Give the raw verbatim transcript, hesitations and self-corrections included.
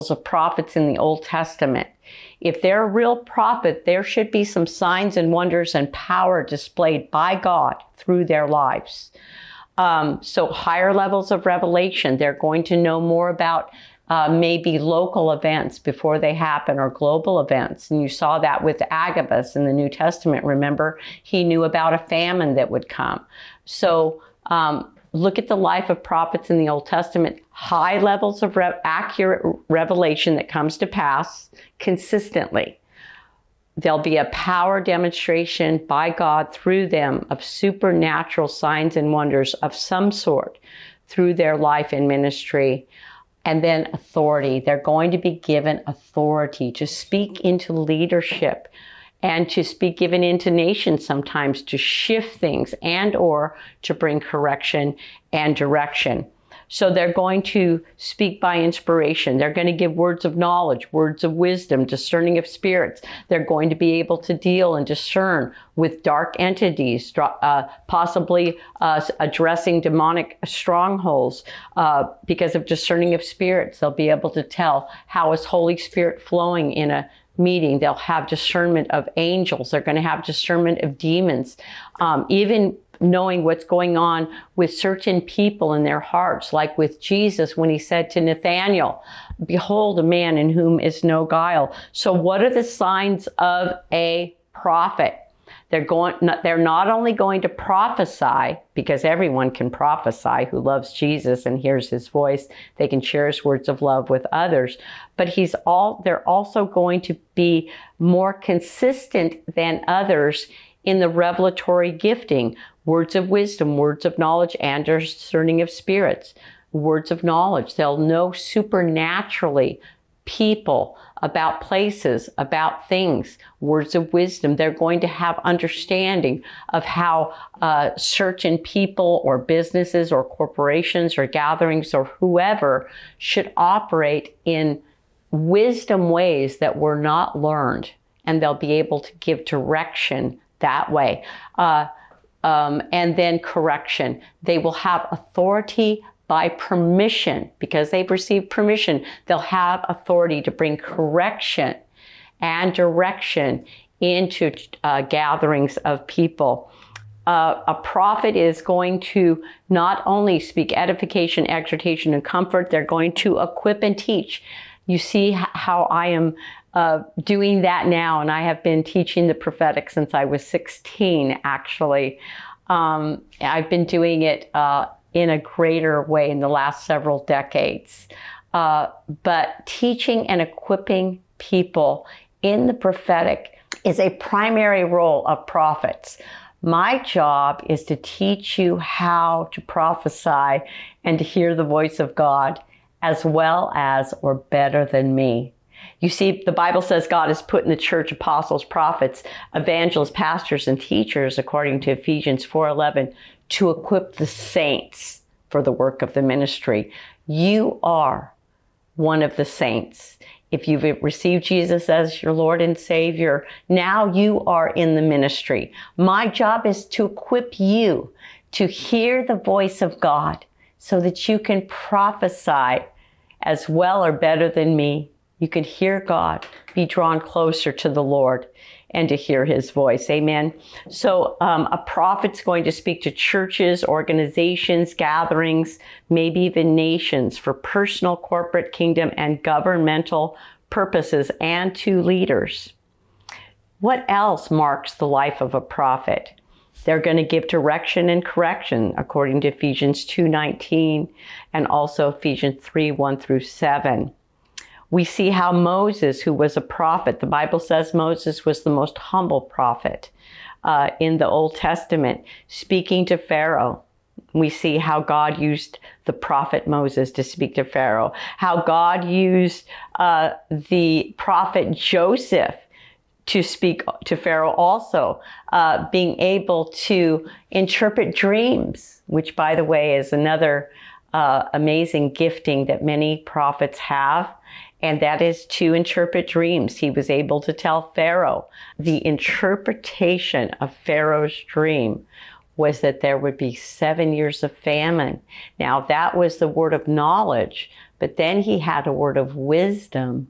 of prophets in the Old Testament. If they're a real prophet, there should be some signs and wonders and power displayed by God through their lives. Um, so higher levels of revelation, they're going to know more about uh, maybe local events before they happen, or global events. And you saw that with Agabus in the New Testament. Remember, he knew about a famine that would come. So um, look at the life of prophets in the Old Testament. High levels of re- accurate revelation that comes to pass consistently. There'll be a power demonstration by God through them of supernatural signs and wonders of some sort through their life and ministry. And then authority. They're going to be given authority to speak into leadership and to speak given into nations sometimes, to shift things and or to bring correction and direction. So they're going to speak by inspiration. They're going to give words of knowledge, words of wisdom, discerning of spirits. They're going to be able to deal and discern with dark entities, uh, possibly uh, addressing demonic strongholds. Uh, because of discerning of spirits, they'll be able to tell how is Holy Spirit flowing in a meeting. They'll have discernment of angels. They're going to have discernment of demons. Um, even knowing what's going on with certain people in their hearts, like with Jesus when he said to Nathanael, behold, a man in whom is no guile. So what are the signs of a prophet? They're going, they're not only going to prophesy, because everyone can prophesy who loves Jesus and hears his voice. They can share his words of love with others, but he's all, they're also going to be more consistent than others in the revelatory gifting, words of wisdom, words of knowledge, and discerning of spirits, words of knowledge. They'll know supernaturally people, about places, about things, words of wisdom. They're going to have understanding of how uh, certain people or businesses or corporations or gatherings or whoever should operate in wisdom ways that were not learned, and they'll be able to give direction that way. Uh, um, and then correction. They will have authority by permission, because they've received permission. They'll have authority to bring correction and direction into uh, gatherings of people. Uh, a prophet is going to not only speak edification, exhortation, and comfort, they're going to equip and teach. You see how I am uh, doing that now, and I have been teaching the prophetic since I was sixteen, actually. Um, I've been doing it uh, in a greater way in the last several decades. Uh, but teaching and equipping people in the prophetic is a primary role of prophets. My job is to teach you how to prophesy and to hear the voice of God as well as or better than me. You see, the Bible says God has put in the church apostles, prophets, evangelists, pastors, and teachers, according to Ephesians four eleven, to equip the saints for the work of the ministry. You are one of the saints. If you've received Jesus as your Lord and Savior, now you are in the ministry. My job is to equip you to hear the voice of God so that you can prophesy as well or better than me. You can hear God, be drawn closer to the Lord, and to hear his voice. Amen. So um, a prophet's going to speak to churches, organizations, gatherings, maybe even nations for personal, corporate, kingdom, and governmental purposes, and to leaders. What else marks the life of a prophet? They're going to give direction and correction, according to Ephesians two nineteen and also Ephesians three one through seven. We see how Moses, who was a prophet, the Bible says Moses was the most humble prophet uh, in the Old Testament, speaking to Pharaoh. We see how God used the prophet Moses to speak to Pharaoh, how God used uh, the prophet Joseph to speak to Pharaoh also, uh, being able to interpret dreams, which, by the way, is another uh, amazing gifting that many prophets have. And that is to interpret dreams. He was able to tell Pharaoh. The interpretation of Pharaoh's dream was that there would be seven years of famine. Now, that was the word of knowledge, But then he had a word of wisdom